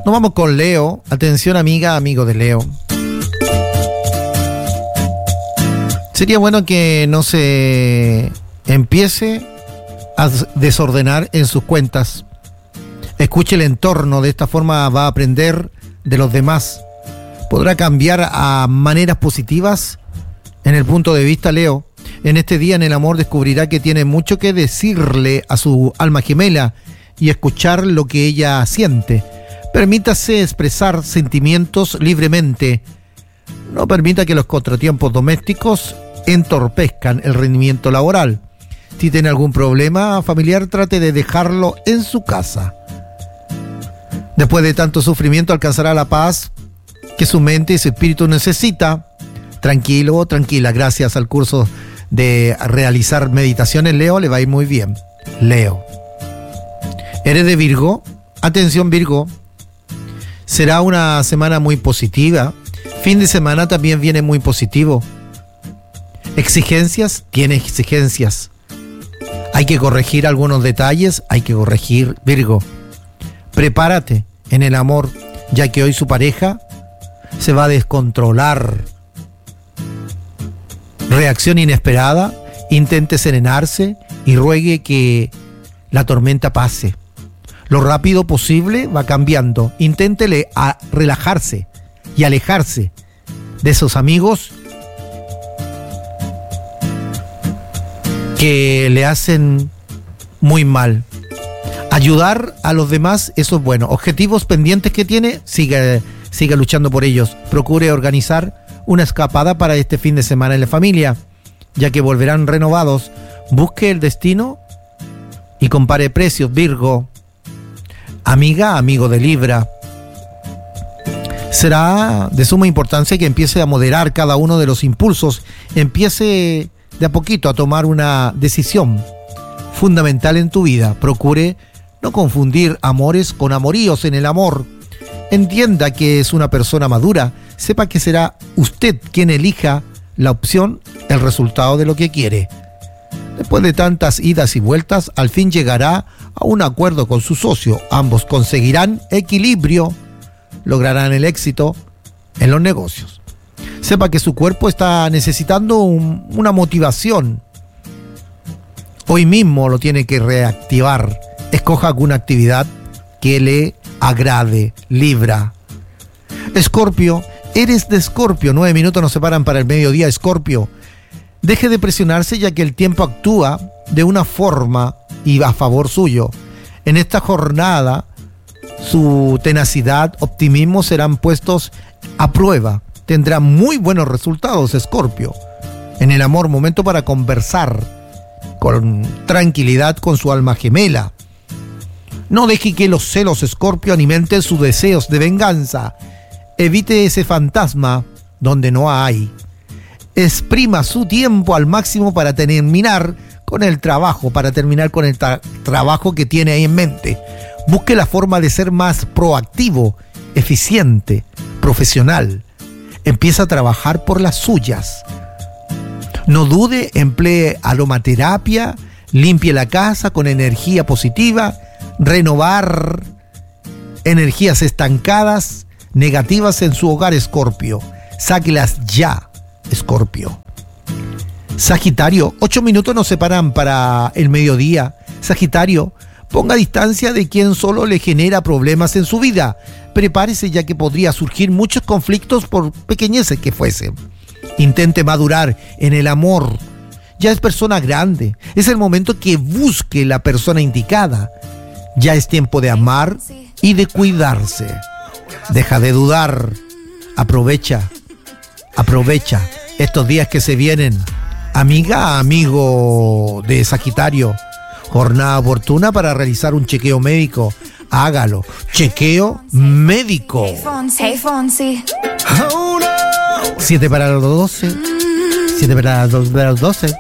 Nos vamos con Leo. Atención, amiga, amigo de Leo. Sería bueno que no se empiece a desordenar en sus cuentas. Escuche el entorno, de esta forma va a aprender de los demás. Podrá cambiar a maneras positivas en el punto de vista, Leo. En este día en el amor descubrirá que tiene mucho que decirle a su alma gemela y escuchar lo que ella siente. Permítase expresar sentimientos libremente. No permita que los contratiempos domésticos entorpezcan el rendimiento laboral. Si tiene algún problema familiar, trate de dejarlo en su casa. Después de tanto sufrimiento alcanzará la paz que su mente y su espíritu necesita. Tranquilo o tranquila, gracias al curso de realizar meditaciones, Leo, le va a ir muy bien. Leo. ¿Eres de Virgo? Atención, Virgo. Será una semana muy positiva. Fin de semana también viene muy positivo. Exigencias, tiene exigencias. Hay que corregir algunos detalles, hay que corregir, Virgo. Prepárate en el amor, ya que hoy su pareja se va a descontrolar. Reacción inesperada, intente serenarse y ruegue que la tormenta pase. Lo rápido posible va cambiando. Inténtele a relajarse y alejarse de esos amigos que le hacen muy mal. Ayudar a los demás, eso es bueno. Objetivos pendientes que tiene, siga luchando por ellos. Procure organizar una escapada para este fin de semana en la familia, ya que volverán renovados. Busque el destino y compare precios, Virgo. Amiga, amigo de Libra. Será de suma importancia que empiece a moderar cada uno de los impulsos. Empiece de a poquito a tomar una decisión fundamental en tu vida. Procure no confundir amores con amoríos en el amor. Entienda que es una persona madura. Sepa que será usted quien elija la opción, el resultado de lo que quiere. Después de tantas idas y vueltas, al fin llegará a un acuerdo con su socio. Ambos conseguirán equilibrio, lograrán el éxito en los negocios. Sepa que su cuerpo está necesitando una motivación. Hoy mismo lo tiene que reactivar. Escoja alguna actividad que le agrade, Libra. Escorpio, eres de Escorpio. 9 minutos nos separan para el mediodía, Escorpio. Deje de presionarse, ya que el tiempo actúa de una forma y a favor suyo. En esta jornada, su tenacidad, optimismo serán puestos a prueba. Tendrá muy buenos resultados, Escorpio. En el amor, momento para conversar con tranquilidad con su alma gemela. No deje que los celos, Escorpio, alimenten sus deseos de venganza. Evite ese fantasma donde no hay. Exprima su tiempo al máximo para terminar con el trabajo, trabajo que tiene ahí en mente. Busque la forma de ser más proactivo, eficiente, profesional. Empieza a trabajar por las suyas. No dude, emplee aromaterapia, limpie la casa con energía positiva, renovar energías estancadas, negativas en su hogar, Escorpio. Sáquelas ya, Escorpio. Sagitario, 8 minutos nos separan para el mediodía. Sagitario, ponga distancia de quien solo le genera problemas en su vida. Prepárese, ya que podría surgir muchos conflictos por pequeñeces que fuesen. Intente madurar en el amor. Ya es persona grande. Es el momento que busque la persona indicada. Ya es tiempo de amar y de cuidarse. Deja de dudar. Aprovecha estos días que se vienen. Amiga, amigo de Sagitario, jornada oportuna para realizar un chequeo médico. Hágalo. Chequeo médico. Hey, Fonsi. 7 para las 12. 7 para las 12.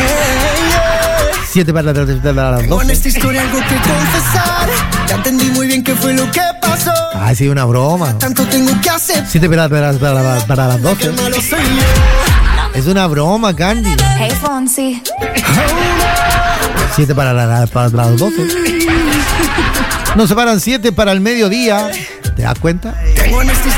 7 para las 12. En esta historia algo que confesar. Ya entendí muy bien qué fue lo que pasó. Ah, sí, una broma. Tanto tengo que hacer. 7 para las 12. Es una broma, Candy. Hey, Fonsi. 7 para las 12. Nos separan 7 para el mediodía. ¿Te das cuenta? Tengo en esta